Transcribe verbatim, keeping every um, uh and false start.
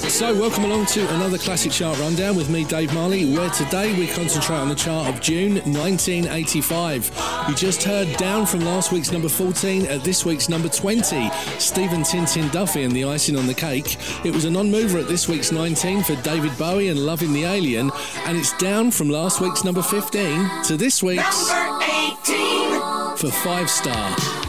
So, welcome along to another Classic Chart Rundown with me, Dave Marley, where today we concentrate on the chart of June nineteen eighty-five. You just heard down from last week's number fourteen at this week's number twenty, Stephen Tintin Duffy and the Icing on the Cake. It was a non-mover at this week's nineteen for David Bowie and Loving the Alien, and it's down from last week's number fifteen to this week's number eighteen for Five Star.